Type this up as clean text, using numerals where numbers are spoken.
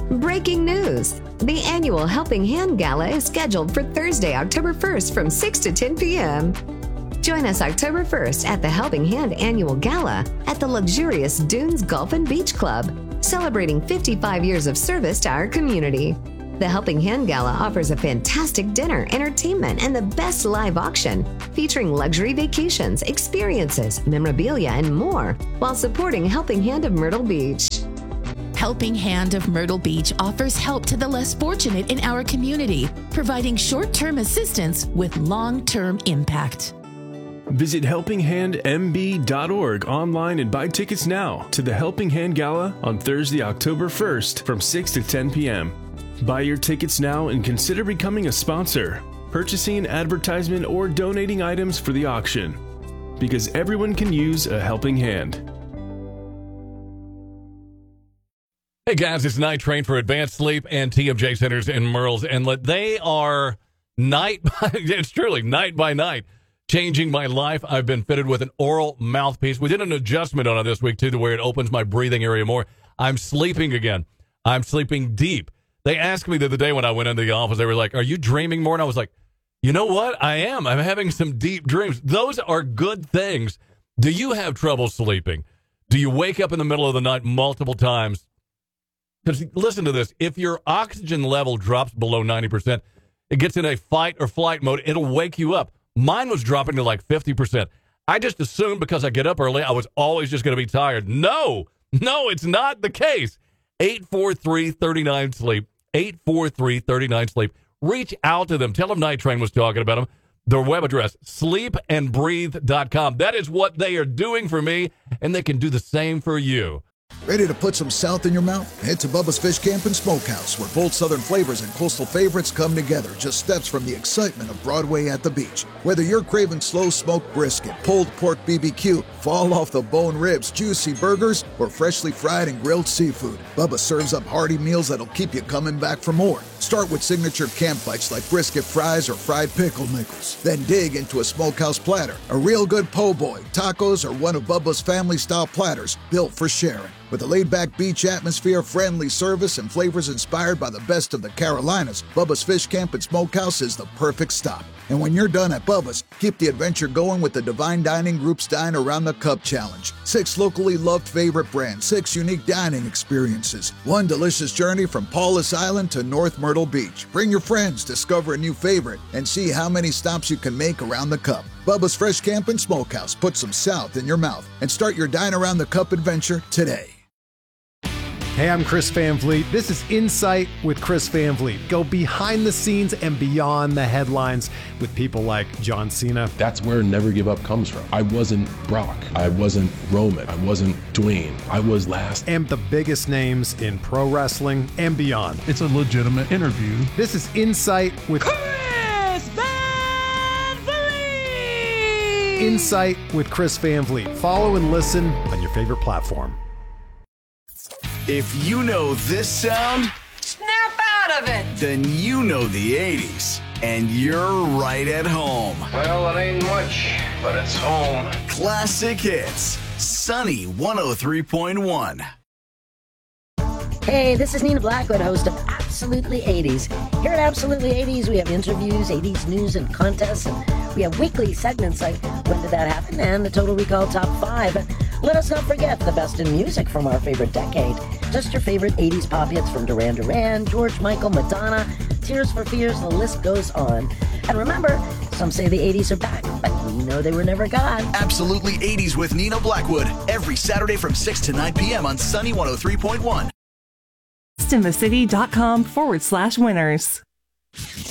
Breaking news! The annual Helping Hand Gala is scheduled for Thursday, October 1st from 6 to 10 p.m. Join us October 1st at the Helping Hand Annual Gala at the luxurious Dunes Golf and Beach Club, celebrating 55 years of service to our community. The Helping Hand Gala offers a fantastic dinner, entertainment, and the best live auction, featuring luxury vacations, experiences, memorabilia, and more, while supporting Helping Hand of Myrtle Beach. Helping Hand of Myrtle Beach offers help to the less fortunate in our community, providing short-term assistance with long-term impact. Visit helpinghandmb.org online and buy tickets now to the Helping Hand Gala on Thursday, October 1st from 6 to 10 p.m. Buy your tickets now and consider becoming a sponsor, purchasing an advertisement, or donating items for the auction. Because everyone can use a helping hand. Hey guys, it's Night Train for Advanced Sleep and TMJ Centers in Merle's Inlet. They are it's truly night by night changing my life. I've been fitted with an oral mouthpiece. We did an adjustment on it this week too, to where it opens my breathing area more. I'm sleeping again. I'm sleeping deep. They asked me the other day when I went into the office, they were like, "Are you dreaming more?" And I was like, you know what? I am. I'm having some deep dreams. Those are good things. Do you have trouble sleeping? Do you wake up in the middle of the night multiple times? Because listen to this. If your oxygen level drops below 90%, it gets in a fight or flight mode. It'll wake you up. Mine was dropping to like 50%. I just assumed because I get up early, I was always just going to be tired. No, it's not the case. 843-39-SLEEP. 843-39-SLEEP. Reach out to them. Tell them Night Train was talking about them. Their web address, sleepandbreathe.com. That is what they are doing for me, and they can do the same for you. Ready to put some South in your mouth? Head to Bubba's Fish Camp and Smokehouse, where bold Southern flavors and coastal favorites come together, just steps from the excitement of Broadway at the beach. Whether you're craving slow-smoked brisket, pulled pork BBQ, fall-off-the-bone ribs, juicy burgers, or freshly fried and grilled seafood, Bubba serves up hearty meals that'll keep you coming back for more. Start with signature camp bites like brisket fries or fried pickle nickels. Then dig into a smokehouse platter, a real good po' boy, tacos, or one of Bubba's family-style platters built for sharing. With a laid-back beach atmosphere, friendly service, and flavors inspired by the best of the Carolinas, Bubba's Fish Camp and Smokehouse is the perfect stop. And when you're done at Bubba's, keep the adventure going with the Divine Dining Group's Dine Around the Cup Challenge. 6 locally loved favorite brands, 6 unique dining experiences, 1 delicious journey from Paulus Island to North Myrtle Beach. Bring your friends, discover a new favorite, and see how many stops you can make around the cup. Bubba's Fresh Camp and Smokehouse. Put some South in your mouth and start your Dine Around the Cup adventure today. Hey, I'm Chris Van Vliet. This is Insight with Chris Van Vliet. Go behind the scenes and beyond the headlines with people like John Cena. That's where Never Give Up comes from. I wasn't Brock. I wasn't Roman. I wasn't Dwayne. I was last. And the biggest names in pro wrestling and beyond. It's a legitimate interview. This is Insight with Chris Van Vliet. Insight with Chris Van Vliet. Follow and listen on your favorite platform. If you know this sound, Snap out of it. then you know the 80s. And you're right at home. Well, it ain't much, but it's home. Classic hits. Sunny 103.1. Hey, this is Nina Blackwood, host of Absolutely 80s. Here at Absolutely 80s, we have interviews, 80s news and contests, and we have weekly segments like When Did That Happen? And the Total Recall Top 5. And let us not forget the best in music from our favorite decade. Just your favorite 80s pop hits from Duran Duran, George Michael, Madonna, Tears for Fears, the list goes on. And remember, some say the 80s are back, but we know they were never gone. Absolutely 80s with Nina Blackwood. Every Saturday from 6 to 9 p.m. on Sunny 103.1. InvestInTheCity.com/winners.